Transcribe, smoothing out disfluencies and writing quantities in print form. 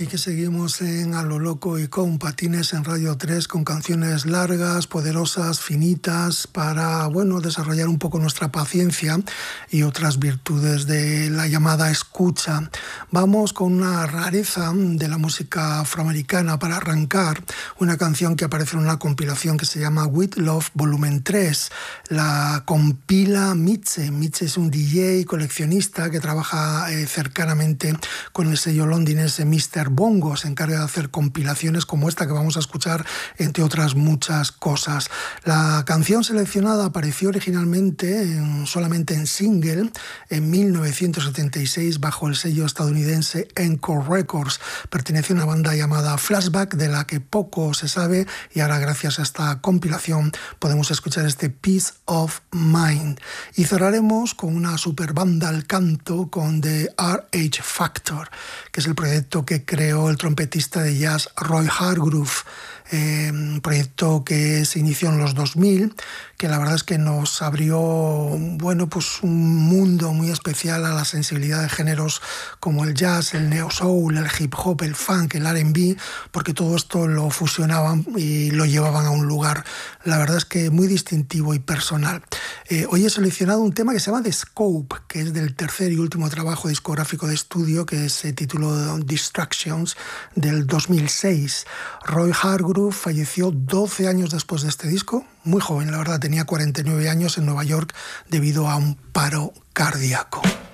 aquí que seguimos en A lo Loco y con Patines en Radio 3 con canciones largas, poderosas, finitas para, desarrollar un poco nuestra paciencia y otras virtudes de la llamada escucha. Vamos con una rareza de la música afroamericana para arrancar, una canción que aparece en una compilación que se llama With Love Volumen 3. La compila Mitze. Mitze es un DJ coleccionista que trabaja cercanamente con el sello londinense Mr. Bongo. Se encarga de hacer compilaciones como esta que vamos a escuchar, entre otras muchas cosas. La canción seleccionada apareció originalmente solamente en single en 1976 bajo el sello estadounidense Encore Records. Pertenece a una banda llamada Flashback, de la que poco se sabe, y ahora gracias a esta compilación podemos escuchar este Peace of Mind. Y cerraremos con una super banda al canto, con The RH Factor, que es el proyecto que creó el trompetista de jazz Roy Hargrove, un proyecto que se inició en los 2000, que la verdad es que nos abrió un mundo muy especial a la sensibilidad de géneros como el jazz, el neo soul, el hip hop, el funk, el R&B, porque todo esto lo fusionaban y lo llevaban a un lugar, la verdad es que muy distintivo y personal. Hoy he seleccionado un tema que se llama The Scope, que es del tercer y último trabajo discográfico de estudio, que se tituló Distractions, del 2006. Roy Hargrove falleció 12 años después de este disco, muy joven, la verdad, tenía 49 años en Nueva York debido a un paro cardíaco.